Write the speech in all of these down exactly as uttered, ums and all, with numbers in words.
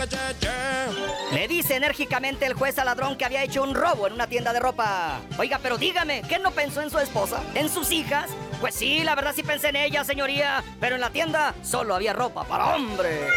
Le dice enérgicamente el juez al ladrón que había hecho un robo en una tienda de ropa. Oiga, pero dígame, ¿qué no pensó en su esposa? ¿En sus hijas? Pues sí, la verdad sí pensé en ella, señoría. Pero en la tienda solo había ropa para hombres.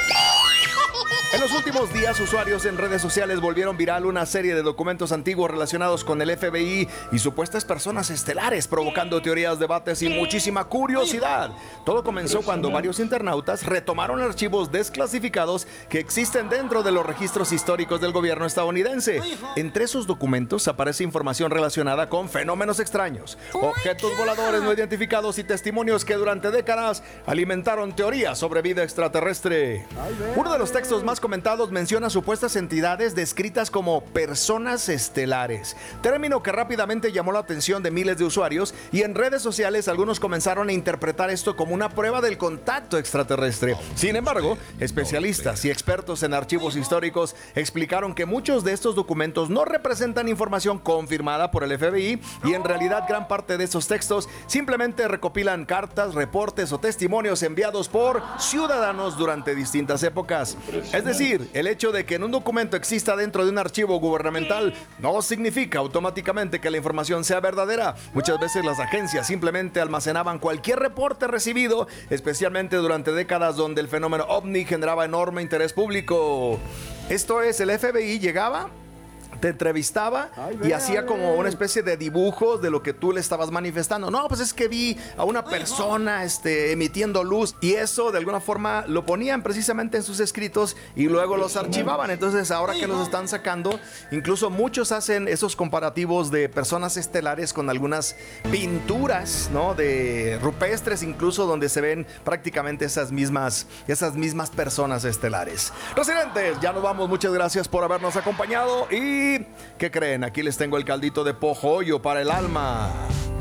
En los últimos días, usuarios en redes sociales volvieron viral una serie de documentos antiguos relacionados con el F B I y supuestas personas estelares, provocando teorías, debates y muchísima curiosidad. Todo comenzó cuando varios internautas retomaron archivos desclasificados que existen dentro de los registros históricos del gobierno estadounidense. Entre esos documentos aparece información relacionada con fenómenos extraños, objetos voladores no identificados y testimonios que durante décadas alimentaron teorías sobre vida extraterrestre. Uno de los textos más comentados menciona supuestas entidades descritas como personas estelares, término que rápidamente llamó la atención de miles de usuarios, y en redes sociales algunos comenzaron a interpretar esto como una prueba del contacto extraterrestre. Sin embargo, especialistas y expertos en archivos históricos explicaron que muchos de estos documentos no representan información confirmada por el F B I y en realidad gran parte de estos textos simplemente recopilan cartas, reportes o testimonios enviados por ciudadanos durante distintas épocas. Es decir, el hecho de que en un documento exista dentro de un archivo gubernamental no significa automáticamente que la información sea verdadera. Muchas veces las agencias simplemente almacenaban cualquier reporte recibido, especialmente durante décadas donde el fenómeno ovni generaba enorme interés público. Esto es, el F B I llegaba, te entrevistaba y hacía como una especie de dibujos de lo que tú le estabas manifestando. No, pues es que vi a una persona este, emitiendo luz, y eso de alguna forma lo ponían precisamente en sus escritos y luego los archivaban. Entonces ahora que los están sacando, incluso muchos hacen esos comparativos de personas estelares con algunas pinturas, ¿no? De rupestres incluso, donde se ven prácticamente esas mismas, esas mismas personas estelares. Residentes, ya nos vamos. Muchas gracias por habernos acompañado y ¿qué creen? Aquí les tengo el caldito de pojollo para el alma.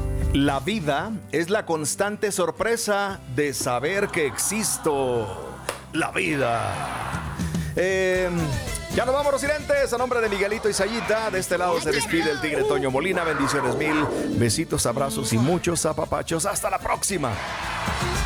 La vida es la constante sorpresa de saber que existo. La vida. Eh, ya nos vamos, residentes. A nombre de Miguelito y Sayita, de este lado se despide el Tigre Toño Molina. Bendiciones mil, besitos, abrazos y muchos apapachos. Hasta la próxima.